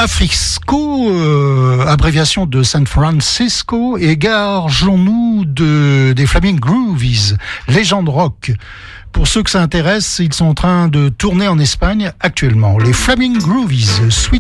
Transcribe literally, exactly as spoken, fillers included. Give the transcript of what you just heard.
Afrisco, euh, abréviation de San Francisco, égargeons-nous de, des Flaming Groovies, légende rock. Pour ceux que ça intéresse, ils sont en train de tourner en Espagne actuellement. Les Flaming Groovies, Sweet